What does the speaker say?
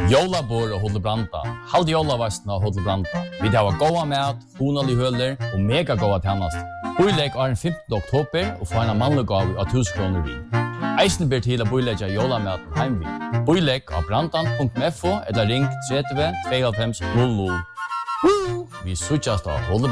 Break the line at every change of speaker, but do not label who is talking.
Jólabor og Hotel Branda. Halde jólavastna og Hotel Branda. Vi har goda mat, honalig høler og mega goda tjänast. Boilegg er den 15. oktober og få en mannlig gav av 1000 kroner vi. Eisen ber til å boilegge jólamaten heimvi. Boilegg av brandan.fo eller ring 30 92 00. Vi suttjast av Hotel